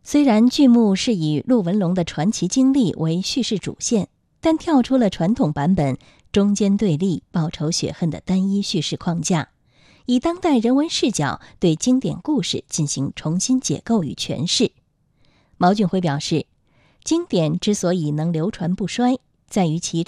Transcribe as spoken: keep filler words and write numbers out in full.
虽然剧目是以陆文龙的传奇经历为叙事主线，但跳出了传统版本中间对立、报仇雪恨的单一叙事框架，以当代人文视角对经典故事进行重新解构与诠释。毛俊辉表示，经典之所以能流传不衰，在于其